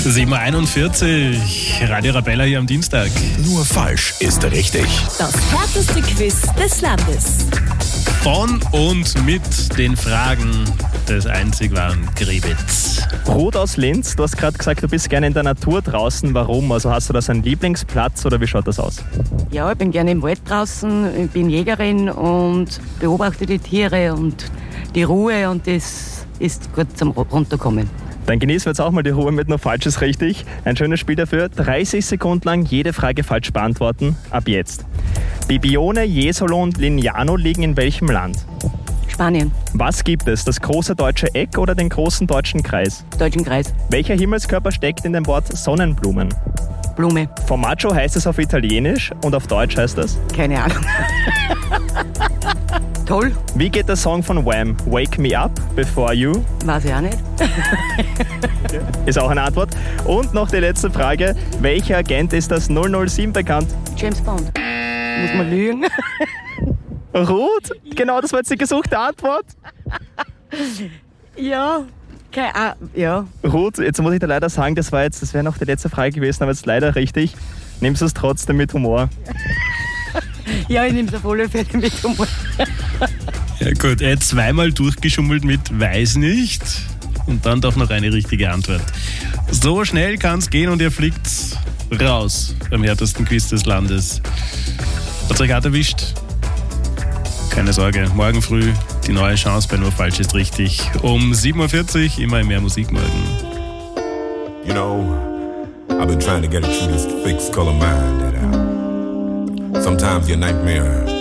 7.41 Uhr, Radio Arabella hier am Dienstag. Nur falsch ist richtig. Das härteste Quiz des Landes. Von und mit den Fragen des einzig wahren Grebitz. Ruth aus Linz, du hast gerade gesagt, du bist gerne in der Natur draußen. Warum? Also hast du da so einen Lieblingsplatz oder wie schaut das aus? Ja, ich bin gerne im Wald draußen, ich bin Jägerin und beobachte die Tiere und die Ruhe, und das ist gut zum Runterkommen. Dann genießen wir jetzt auch mal die Ruhe mit nur Falsches richtig. Ein schönes Spiel dafür. 30 Sekunden lang jede Frage falsch beantworten. Ab jetzt. Bibione, Jesolo und Lignano liegen in welchem Land? Spanien, Was gibt es? Das große deutsche Eck oder den großen deutschen Kreis? Deutschen Kreis, Welcher Himmelskörper steckt in dem Wort Sonnenblumen? Blume, Formaggio heißt es auf Italienisch und auf Deutsch heißt es? keine Ahnung. Toll, Wie geht der Song von Wham? Wake Me Up Before You? weiß ich auch nicht. Ist auch eine Antwort. Und noch die letzte Frage. Welcher Agent ist als 007 bekannt? James Bond. Muss man lügen? Ruth? Genau, das war jetzt die gesuchte Antwort. Ja, keine Ahnung. Ja, Ruth, jetzt muss ich dir leider sagen, das wäre noch die letzte Frage gewesen, aber jetzt leider richtig. Nimmst du es trotzdem mit Humor? ja, ich nehme es auf alle Fälle mit Humor. Ja gut, er hat zweimal durchgeschummelt mit weiß nicht und dann doch noch eine richtige Antwort. So schnell kann es gehen und ihr fliegt raus beim härtesten Quiz des Landes. Hat's euch auch erwischt? Keine Sorge, morgen früh die neue Chance bei Nur falsch ist richtig. Um 7.40 Uhr immer mehr Musik morgen. You know, I've been trying to get a true this fixed color mind that out. Sometimes your nightmare